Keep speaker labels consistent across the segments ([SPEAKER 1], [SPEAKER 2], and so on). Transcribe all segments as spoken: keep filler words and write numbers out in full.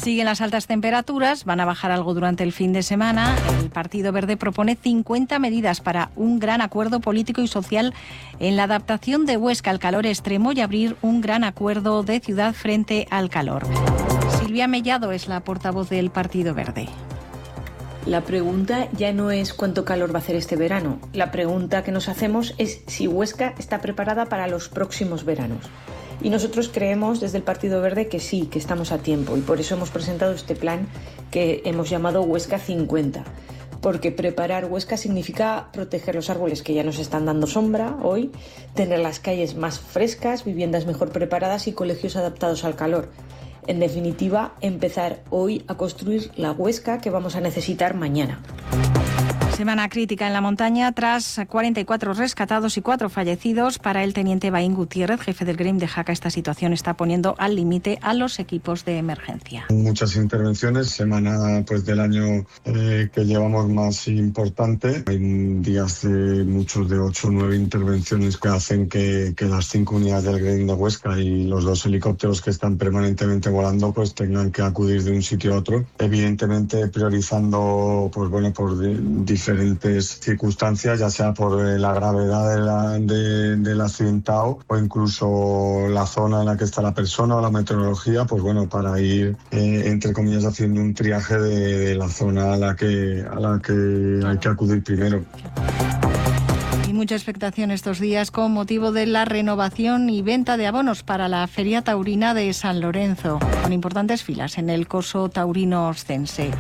[SPEAKER 1] Siguen las altas temperaturas, van a bajar algo durante el fin de semana. El Partido Verde propone cincuenta medidas para un gran acuerdo político y social en la adaptación de Huesca al calor extremo y abrir un gran acuerdo de ciudad frente al calor. Silvia Mellado es la portavoz del Partido Verde.
[SPEAKER 2] La pregunta ya no es cuánto calor va a hacer este verano. La pregunta que nos hacemos es si Huesca está preparada para los próximos veranos. Y nosotros creemos desde el Partido Verde que sí, que estamos a tiempo, y por eso hemos presentado este plan que hemos llamado Huesca cincuenta. Porque preparar Huesca significa proteger los árboles que ya nos están dando sombra hoy, tener las calles más frescas, viviendas mejor preparadas y colegios adaptados al calor. En definitiva, empezar hoy a construir la Huesca que vamos a necesitar mañana.
[SPEAKER 1] Semana crítica en la montaña tras cuarenta y cuatro rescatados y cuatro fallecidos. Para el teniente Baín Gutiérrez, jefe del Grem de Jaca, esta situación está poniendo al límite a los equipos de emergencia.
[SPEAKER 3] Muchas intervenciones, semana pues del año eh, que llevamos más importante. Hay días de muchos de ocho o nueve intervenciones que hacen que, que las cinco unidades del Grem de Huesca y los dos helicópteros que están permanentemente volando pues tengan que acudir de un sitio a otro. Evidentemente priorizando pues bueno por diferentes diferentes circunstancias, ya sea por la gravedad de la, de, del accidentado o incluso la zona en la que está la persona o la meteorología, pues bueno, para ir, eh, entre comillas, haciendo un triaje de, de la zona a la que, a la que hay que acudir primero.
[SPEAKER 1] Y mucha expectación estos días con motivo de la renovación y venta de abonos para la Feria Taurina de San Lorenzo, con importantes filas en el coso taurino oscense.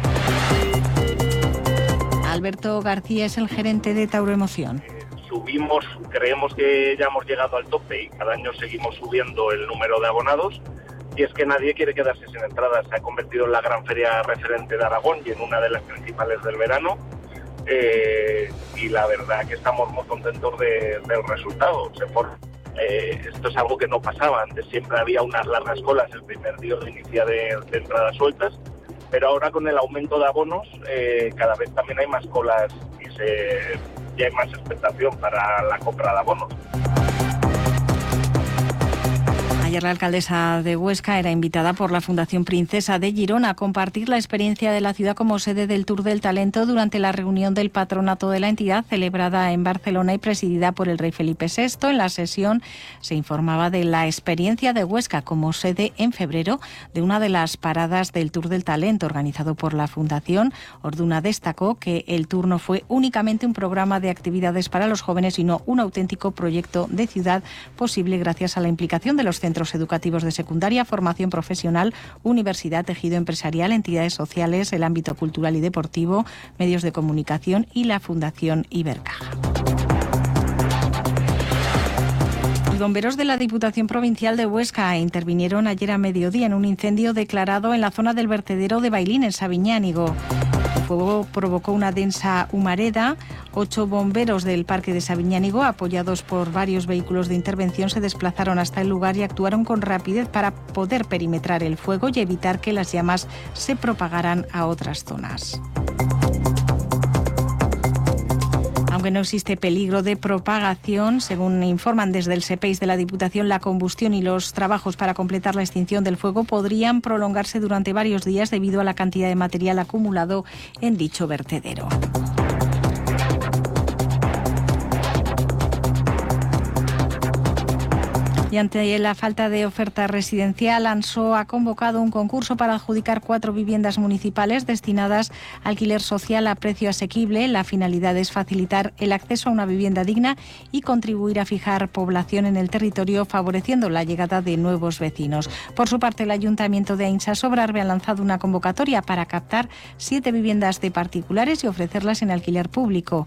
[SPEAKER 1] Alberto García es el gerente de Tauroemoción.
[SPEAKER 4] Subimos, creemos que ya hemos llegado al tope y cada año seguimos subiendo el número de abonados, y es que nadie quiere quedarse sin entradas. Se ha convertido en la gran feria referente de Aragón y en una de las principales del verano, eh, y la verdad que estamos muy contentos de, del resultado. Se for, eh, esto es algo que no pasaba antes, siempre había unas largas colas el primer día de inicio de, de entradas sueltas, pero ahora con el aumento de abonos eh, cada vez también hay más colas y se, ya hay más expectación para la compra de abonos.
[SPEAKER 1] Ayer la alcaldesa de Huesca era invitada por la Fundación Princesa de Girona a compartir la experiencia de la ciudad como sede del Tour del Talento durante la reunión del patronato de la entidad celebrada en Barcelona y presidida por el rey Felipe sexto. En la sesión se informaba de la experiencia de Huesca como sede en febrero de una de las paradas del Tour del Talento organizado por la Fundación. Orduna destacó que el Tour no fue únicamente un programa de actividades para los jóvenes, sino un auténtico proyecto de ciudad posible gracias a la implicación de los centros educativos de secundaria, formación profesional, universidad, tejido empresarial, entidades sociales, el ámbito cultural y deportivo, medios de comunicación y la Fundación Ibercaja. Y bomberos de la Diputación Provincial de Huesca intervinieron ayer a mediodía en un incendio declarado en la zona del vertedero de Bailín, en Sabiñánigo. El fuego provocó una densa humareda. Ocho bomberos del Parque de Sabiñánigo, apoyados por varios vehículos de intervención, se desplazaron hasta el lugar y actuaron con rapidez para poder perimetrar el fuego y evitar que las llamas se propagaran a otras zonas. Aunque no existe peligro de propagación, según informan desde el SEPEIS de la Diputación, la combustión y los trabajos para completar la extinción del fuego podrían prolongarse durante varios días debido a la cantidad de material acumulado en dicho vertedero. Y ante la falta de oferta residencial, ANSO ha convocado un concurso para adjudicar cuatro viviendas municipales destinadas a alquiler social a precio asequible. La finalidad es facilitar el acceso a una vivienda digna y contribuir a fijar población en el territorio, favoreciendo la llegada de nuevos vecinos. Por su parte, el Ayuntamiento de Aínsa Sobrarbe ha lanzado una convocatoria para captar siete viviendas de particulares y ofrecerlas en alquiler público.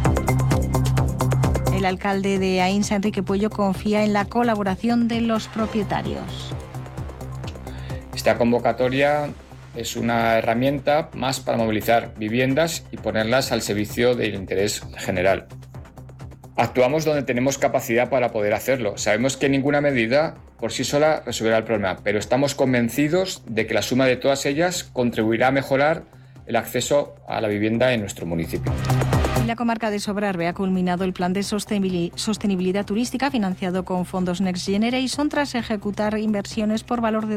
[SPEAKER 1] El alcalde de Aínsa, Enrique Puello, confía en la colaboración de los propietarios.
[SPEAKER 5] Esta convocatoria es una herramienta más para movilizar viviendas y ponerlas al servicio del interés general. Actuamos donde tenemos capacidad para poder hacerlo. Sabemos que ninguna medida por sí sola resolverá el problema, pero estamos convencidos de que la suma de todas ellas contribuirá a mejorar el acceso a la vivienda en nuestro municipio.
[SPEAKER 1] En la comarca de Sobrarbe ha culminado el plan de sostenibilidad turística financiado con fondos Next Generation tras ejecutar inversiones por valor de